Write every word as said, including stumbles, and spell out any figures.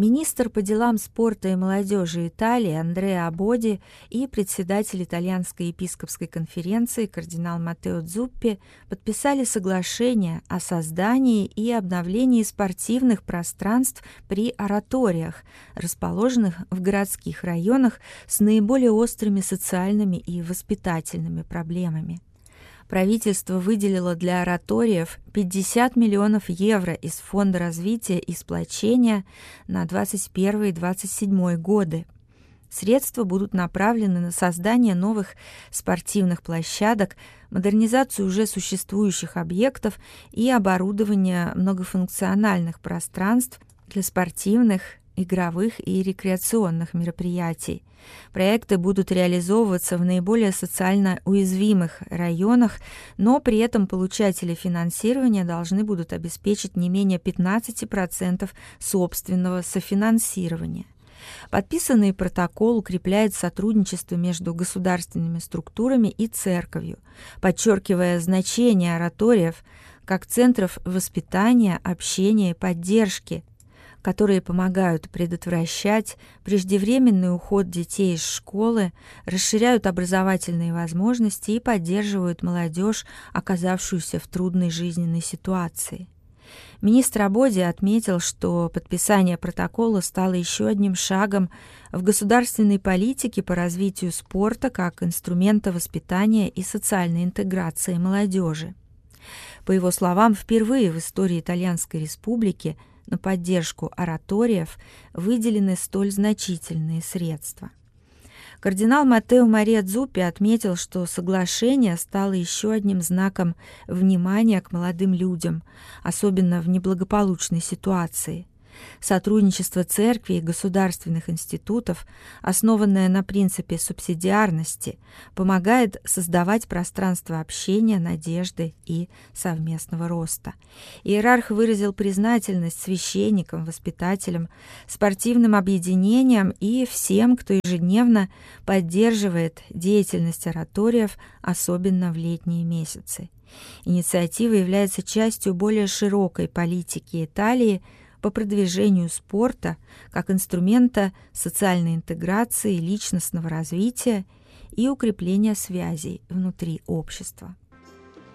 Министр по делам спорта и молодежи Италии Андреа Боди и председатель Итальянской епископской конференции кардинал Маттео Дзуппи подписали соглашение о создании и обновлении спортивных пространств при ораториях, расположенных в городских районах с наиболее острыми социальными и воспитательными проблемами. Правительство выделило для ораториев пятьдесят миллионов евро из Фонда развития и сплочения на двадцать первый — двадцать седьмой годы. Средства будут направлены на создание новых спортивных площадок, модернизацию уже существующих объектов и оборудование многофункциональных пространств для спортивных, игровых и рекреационных мероприятий. Проекты будут реализовываться в наиболее социально уязвимых районах, но при этом получатели финансирования должны будут обеспечить не менее пятнадцать процентов собственного софинансирования. Подписанный протокол укрепляет сотрудничество между государственными структурами и церковью, подчеркивая значение ораториев как центров воспитания, общения и поддержки, которые помогают предотвращать преждевременный уход детей из школы, расширяют образовательные возможности и поддерживают молодежь, оказавшуюся в трудной жизненной ситуации. Министр Боди отметил, что подписание протокола стало еще одним шагом в государственной политике по развитию спорта как инструмента воспитания и социальной интеграции молодежи. По его словам, впервые в истории Итальянской Республики на поддержку ораториев выделены столь значительные средства. Кардинал Маттео Мария Дзуппи отметил, что соглашение стало еще одним знаком внимания к молодым людям, особенно в неблагополучной ситуации. Сотрудничество церкви и государственных институтов, основанное на принципе субсидиарности, помогает создавать пространство общения, надежды и совместного роста. Иерарх выразил признательность священникам, воспитателям, спортивным объединениям и всем, кто ежедневно поддерживает деятельность ораториев, особенно в летние месяцы. Инициатива является частью более широкой политики Италии по продвижению спорта как инструмента социальной интеграции, личностного развития и укрепления связей внутри общества.